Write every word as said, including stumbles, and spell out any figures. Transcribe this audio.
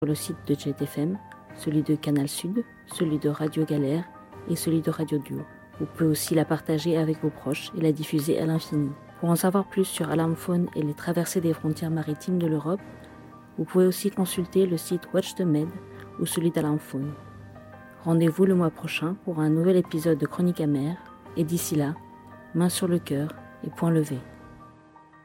le site de Jet F M, celui de Canal Sud, celui de Radio Galère et celui de Radio Duo. Vous pouvez aussi la partager avec vos proches et la diffuser à l'infini. Pour en savoir plus sur Alarmphone et les traversées des frontières maritimes de l'Europe, vous pouvez aussi consulter le site Watch the Med ou celui d'Alarmphone. Rendez-vous le mois prochain pour un nouvel épisode de Chronique amère et d'ici là, main sur le cœur et point levé.